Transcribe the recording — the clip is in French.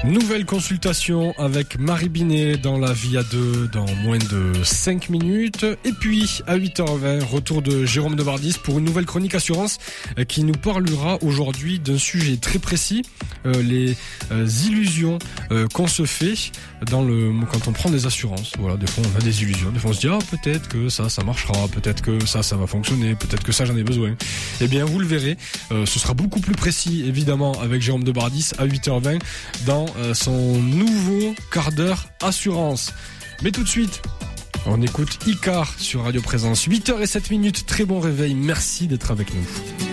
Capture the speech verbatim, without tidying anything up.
Nouvelle consultation avec Marie Binet dans la vie à deux dans moins de cinq minutes. Et puis à huit heures vingt, retour de Jérôme Devardis pour une nouvelle chronique assurance qui nous parlera aujourd'hui d'un sujet très précis, euh, les euh, illusions euh, qu'on se fait dans le quand on prend des assurances. Voilà, des fois on a des illusions, des fois on se dit ah peut-être que ça ça marchera, peut-être que ça ça va fonctionner, peut-être que ça j'en ai besoin. Eh bien vous le verrez, euh, ce sera beaucoup plus précis évidemment avec Jérôme Devardis à huit heures vingt dans euh, son nouveau quart d'heure assurance. Mais tout de suite, on écoute Icar sur Radio Présence. huit heures zéro sept minutes, très bon réveil, merci d'être avec nous.